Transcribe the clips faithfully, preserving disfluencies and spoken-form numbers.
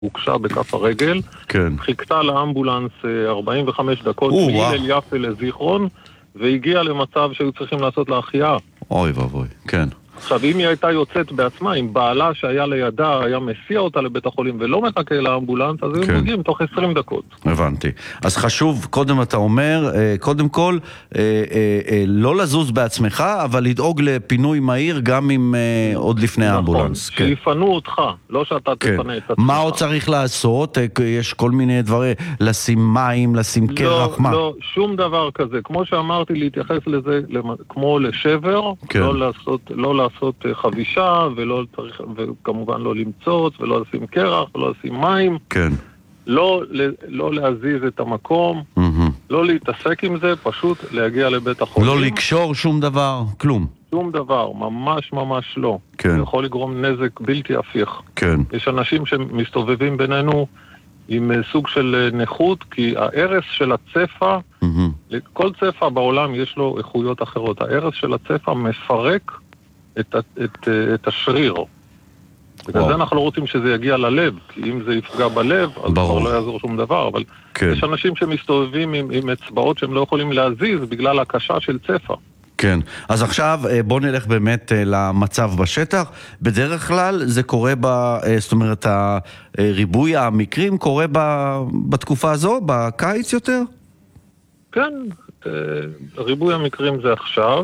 הוקשה בכף הרגל, כן. חיכתה לאמבולנס ארבעים וחמש דקות מהלל יפה לזיכרון, והגיעה למצב שהיו צריכים לעשות לה החייאה. אוי ואבוי, כן. עכשיו, אם היא הייתה יוצאת בעצמה, אם בעלה שהיה לידה היה מסיע אותה לבית החולים ולא מחכה לאמבולנס, אז כן. היו מגיעים תוך עשרים דקות. הבנתי. אז חשוב, קודם אתה אומר, קודם כל, לא לזוז בעצמך, אבל לדאוג לפינוי מהיר גם אם עוד לפני האמבולנס. נכון, שיפנו אותך, לא שאתה תפנה את עצמך. מה עוד צריך לעשות? יש כל מיני דברים, לשים מים, לשים קרח, מה? לא, לא, שום דבר כזה. כמו שאמרתי, להתייחס לזה כמו לשבר, לא לעשות, לא לעשות חבישה, ולא צריך, וכמובן לא למצוץ, ולא לשים קרח, ולא לשים מים. כן. לא, לא להזיז את המקום, לא להתעסק עם זה, פשוט להגיע לבית החולים. לא לקשור שום דבר, כלום. שום דבר, ממש ממש לא. כן. זה יכול לגרום נזק בלתי הפיך. כן. יש אנשים שמסתובבים בינינו עם סוג של נכות, כי הערס של הצפה, כל צפה בעולם יש לו איכויות אחרות. הערס של הצפה מפרק את, את, את השריר. בגלל זה אנחנו לא רוצים שזה יגיע ללב, כי אם זה יפגע בלב, אז כבר לא יעזור שום דבר, אבל כן. יש אנשים שמסתובבים עם, עם אצבעות שהם לא יכולים להזיז בגלל הקשה של צפה. כן, אז עכשיו בוא נלך באמת למצב בשטח. בדרך כלל זה קורה, ב, זאת אומרת, הריבוי המקרים קורה ב, בתקופה הזו, בקיץ יותר? כן, ריבוי המקרים זה עכשיו,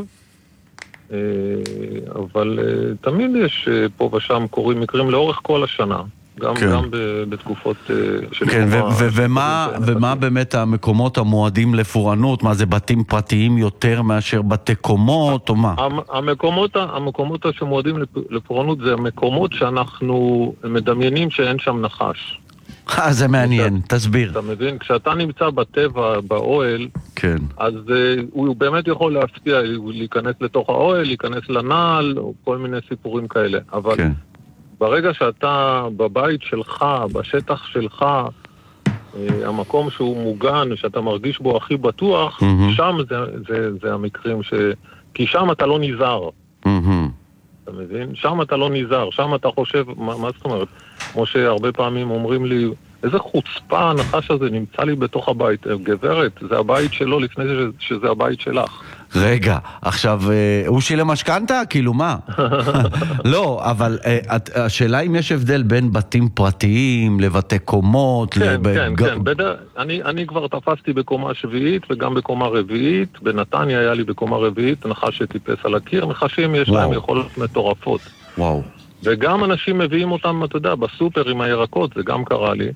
אבל תמיד יש פה ושם קורים מקרים לאורך כל השנה. גם, כן. גם בתקופות של... כן, ו- ו- ומה, ומה באמת המקומות המועדים לפורענות? מה זה, בתים פרטיים יותר מאשר בתי קומות, או מה? המקומות, המקומות שמועדים לפורענות זה המקומות שאנחנו מדמיינים שאין שם נחש. אה, זה מעניין, תסביר. אתה מבין? כשאתה נמצא בטבע, באוהל, כן. אז uh, הוא באמת יכול להפתיע, להיכנס לתוך האוהל, להיכנס לנעל, או כל מיני סיפורים כאלה. אבל... כן. ברגע שאתה בבית שלך, בשטח שלך, המקום שהוא מוגן, שאתה מרגיש בו הכי בטוח, mm-hmm. שם זה, זה, זה המקרים ש... כי שם אתה לא נזהר. Mm-hmm. אתה מבין? שם אתה לא נזהר, שם אתה חושב, מה, מה זאת אומרת? כמו שהרבה פעמים אומרים לי, איזה חוצפה הנחש הזה נמצא לי בתוך הבית. גברת, זה הבית שלו לפני ש... שזה הבית שלך. רגע, עכשיו, הוא שילם משכנתה? כאילו מה? לא, אבל השאלה אם יש הבדל בין בתים פרטיים לבתי קומות. כן, כן, כן. אני כבר תפסתי בקומה שביעית וגם בקומה רביעית. בנתניה היה לי בקומה רביעית, נחש שטיפס על הקיר. נחשים יש להם יכולות מטורפות. וואו. וגם אנשים מביאים אותם, אתה יודע, בסופר עם הירקות, זה גם קרה לי.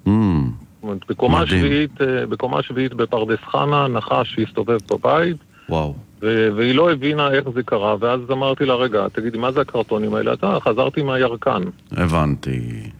בקומה שביעית, בקומה שביעית בפרדס חנה, נחש שהסתובב בבית. וואו. והיא לא הבינה איך זה קרה, ואז אמרתי לה, רגע, תגידי, מה זה הקרטונים האלה? אתה, חזרתי מהירקן. הבנתי.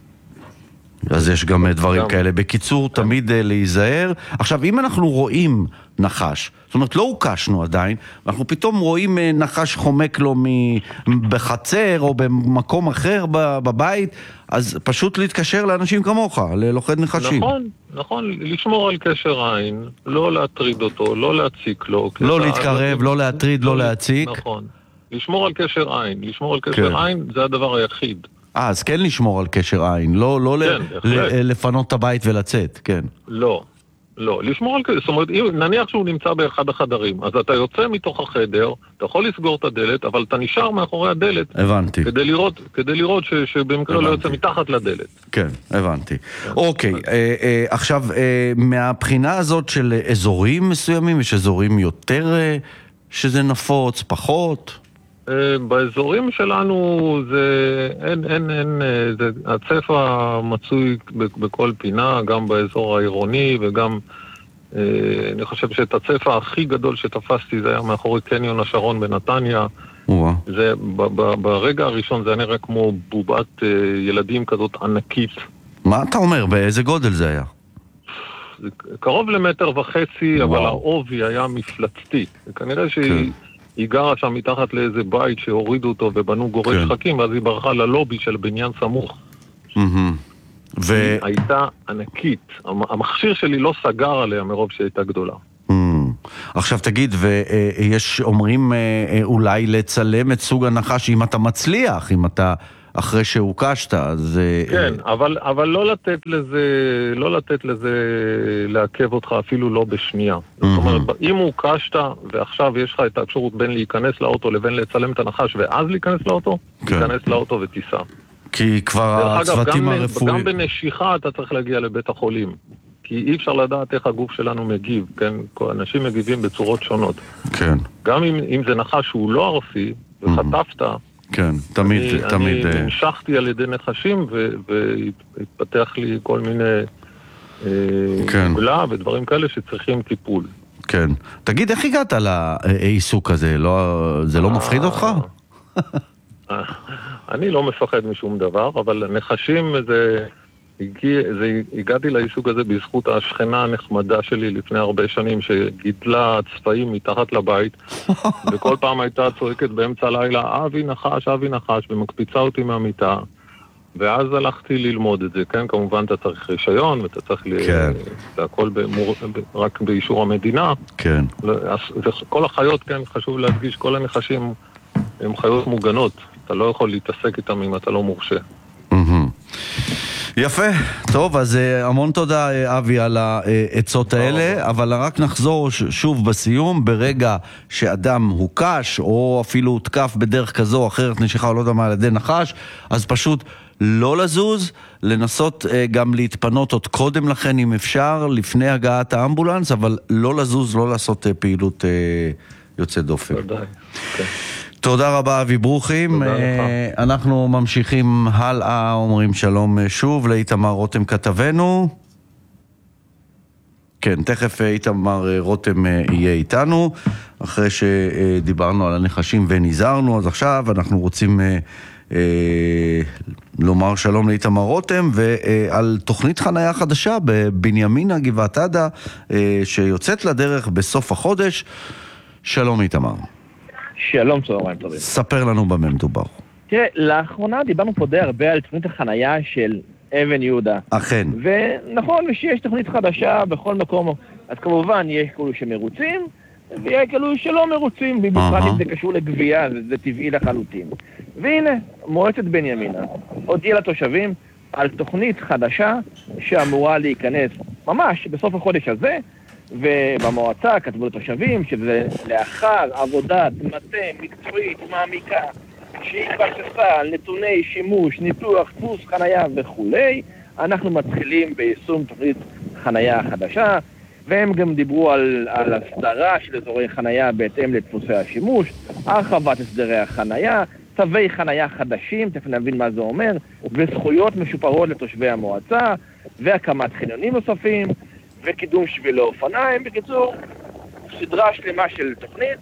אז יש גם דברים כאלה. בקיצור, תמיד להיזהר. עכשיו, אם אנחנו רואים נחש, זאת אומרת, לא הוקשנו עדיין, אנחנו פתאום רואים נחש חומק לו בחצר או במקום אחר בבית, אז פשוט להתקשר לאנשים כמוך, ללוכד נחשים. נכון, נכון, לשמור על קשר עין, לא להטריד אותו, לא להציק לו. לא להתקרב, לא להטריד, לא להציק. נכון, לשמור על קשר עין, לשמור על קשר עין זה הדבר היחיד. אה, אז כן לשמור על קשר עין, לא, לא כן, ל- לפנות את הבית ולצאת, כן. לא, לא, לשמור על קשר, זאת אומרת, נניח שהוא נמצא באחד החדרים, אז אתה יוצא מתוך החדר, אתה יכול לסגור את הדלת, אבל אתה נשאר מאחורי הדלת. הבנתי. כדי לראות, כדי לראות ש, שבמקרה לא יוצא מתחת לדלת. כן, הבנתי. אוקיי, אה, אה, עכשיו, אה, מהבחינה הזאת של אזורים מסוימים, יש אזורים יותר אה, שזה נפוץ, פחות? באזורים שלנו זה, אין, אין, אין, זה, הצפע מצוי בכל פינה, גם באזור העירוני וגם, אני חושב שאת הצפע הכי גדול שתפסתי זה היה מאחורי קניון השרון בנתניה. זה, ב, ב, ברגע הראשון זה נראה כמו בובת ילדים כזאת ענקית. מה אתה אומר? באיזה גודל זה היה? זה קרוב למטר וחצי, וואו. אבל העובי היה מפלצתי. כנראה שהיא... כן. היא גרה שם מתחת לאיזה בית שהורידו אותו ובנו גורש כן. שחקים, ואז היא ברחה ללובי של בניין סמוך. Mm-hmm. ו... היא הייתה ענקית. המכשיר שלי לא סגר עליה מרוב שהייתה גדולה. Mm-hmm. עכשיו תגיד, ויש אומרים אולי לצלם את סוג הנחש אם אתה מצליח, אם אתה אחרי שהוקשת, אז... כן, אבל, אבל לא לתת לזה, לא לתת לזה לעכב אותך אפילו לא בשנייה. זאת אומרת, אם הוקשת ועכשיו יש לך את האפשרות בין להיכנס לאוטו לבין לצלם את הנחש ואז להיכנס לאוטו, להיכנס לאוטו ותיסע. כי כבר הצוותים הרפואיים... גם בנשיכה אתה צריך להגיע לבית החולים. כי אי אפשר לדעת איך הגוף שלנו מגיב, כן? אנשים מגיבים בצורות שונות. כן. גם אם, אם זה נחש שהוא לא ערפי, וחטפת, כן, תמיד, אני, תמיד... אני המשכתי על ידי נחשים, והתפתח לי כל מיני כן. גולה ודברים כאלה שצריכים טיפול. כן. תגיד, איך הגעת לעיסוק הזה? לא, זה לא מפחיד אותך? אני לא מפחד משום דבר, אבל נחשים זה... הגיע, זה, הגעתי לעיסוק הזה בזכות השכנה הנחמדה שלי לפני הרבה שנים שגידלה צפעים מתחת לבית וכל פעם הייתה צועקת באמצע הלילה אבי נחש, אבי נחש ומקפיצה אותי מהמיטה ואז הלכתי ללמוד את זה, כן? כמובן אתה צריך רישיון ואתה צריך כן. להכל במור... רק באישור המדינה כן. כל החיות, כן, חשוב להדגיש, כל הנחשים הם חיות מוגנות, אתה לא יכול להתעסק איתם אם אתה לא מורשה. יפה, טוב, אז המון תודה אבי על העצות האלה, אבל רק נחזור שוב בסיום, ברגע שאדם הוקש או אפילו הותקף בדרך כזו או אחרת, נשיכה או לא יודע מה על ידי נחש, אז פשוט לא לזוז, לנסות גם להתפנות עוד קודם לכן אם אפשר, לפני הגעת האמבולנס, אבל לא לזוז, לא לעשות פעילות יוצאת דופן. תודה. כן. תודה רבה אבי ברוכים, אנחנו ממשיכים הלאה, אומרים שלום שוב לאיתמר רותם כתבנו. כן, תכף איתמר רותם יהיה איתנו, אחרי שדיברנו על הנחשים ונזהרנו, אז עכשיו אנחנו רוצים לומר שלום לאיתמר רותם, ועל תוכנית חנייה חדשה בבנימינה גבעת עדה, שיוצאת לדרך בסוף החודש. שלום איתמר. שלום, צהריים טובים. ספר לנו במה מדובר. תראה, לאחרונה דיברנו פה די הרבה על תוכנית החנייה של אבן יהודה. אכן. ונכון, שיש תוכנית חדשה בכל מקום, אז כמובן יש כאלו שמרוצים, ויש כאלו שלא מרוצים, במיוחד אם זה קשור לגבייה, זה טבעי לחלוטין. והנה, מועצת בנימינה הודיעה לתושבים על תוכנית חדשה שאמורה להיכנס ממש בסוף החודש הזה, ובמועצה כתבו לתושבים שזה לאחר עבודת מטה מקצועית מעמיקה שהתבססה על נתוני שימוש, ניתוח, דפוס חנייה וכולי, אנחנו מתחילים ביישום תוכנית חנייה חדשה, והם גם דיברו על, על הסדרה של אזורי חנייה בהתאם לדפוסי השימוש, הרחבת הסדרי החנייה, צווי חנייה חדשים, תכף נבין מה זה אומר, וזכויות משופרות לתושבי המועצה, והקמת חניונים נוספים, וקידום שבילי אופניים. בקיצור, סדרה שלמה של תוכנית.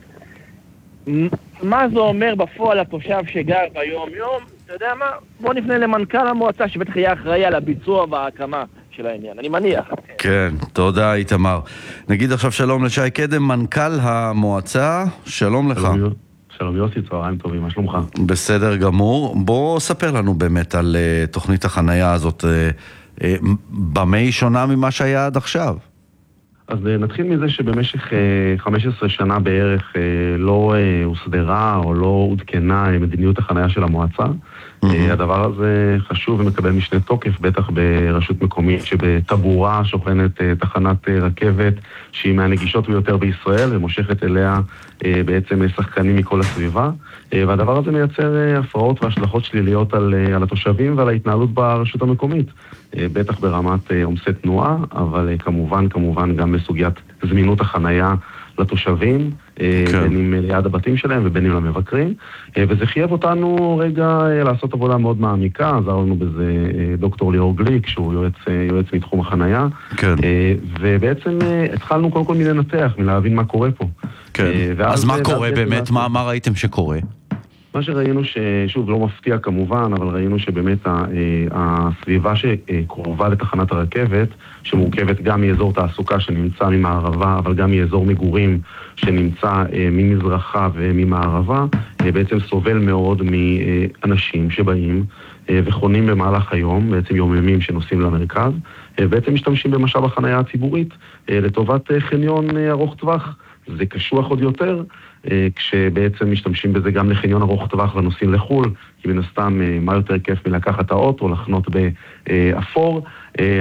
מה זה אומר בפועל התושב שגר ביום יום? אתה יודע מה? בוא נפנה למנכ"ל המועצה שבטח יהיה אחראי על הביצוע וההקמה של העניין, אני מניח. כן, תודה איתמר. נגיד עכשיו שלום לשי קדם, מנכ"ל המועצה, שלום לך. שלום, שלום יוסי, צהריים טובים, מה שלומך? בסדר גמור. בוא ספר לנו באמת על uh, תוכנית החנייה הזאת, uh, uh, במה היא שונה ממה שהיה עד עכשיו? אז uh, נתחיל מזה שבמשך uh, חמש עשרה שנה בערך uh, לא uh, הוסדרה או לא עודכנה uh, מדיניות החנייה של המועצה. Mm-hmm. Uh, הדבר הזה חשוב ומקבל משנה תוקף, בטח ברשות מקומית שבטבורה שוכנת uh, תחנת uh, רכבת שהיא מהנגישות ביותר בישראל ומושכת אליה uh, בעצם שחקנים מכל הסביבה. Uh, והדבר הזה מייצר uh, הפרעות והשלכות שליליות על, uh, על התושבים ועל ההתנהלות ברשות המקומית. Uh, בטח ברמת uh, עומסי תנועה, אבל uh, כמובן, כמובן גם בסוגיית זמינות החנייה לתושבים, כן. בין אם ליד הבתים שלהם ובין אם למבקרים, וזה חייב אותנו רגע לעשות עבודה מאוד מעמיקה, עזר לנו בזה דוקטור ליאור גליק, שהוא יועץ, יועץ מתחום החנייה, כן. ובעצם התחלנו קודם כל מלנתח, מלהבין מה קורה פה. כן. אז מה קורה באמת? מה, מה ראיתם שקורה? מה שראינו ששוב לא מפתיע כמובן, אבל ראינו שבאמת הסביבה שקרובה לתחנת הרכבת, שמורכבת גם מאזור תעסוקה שנמצא ממערבה, אבל גם מאזור מגורים שנמצא ממזרחה וממערבה, בעצם סובל מאוד מאנשים שבאים וחונים במהלך היום, בעצם יוממים שנוסעים למרכז, בעצם משתמשים במשאב החנייה הציבורית לטובת חניון ארוך טווח. זה קשוח עוד יותר, כשבעצם משתמשים בזה גם לחניון ארוך טווח ונוסעים לחול, כי מן הסתם מה יותר כיף מלקחת את האוטו, לחנות באפור,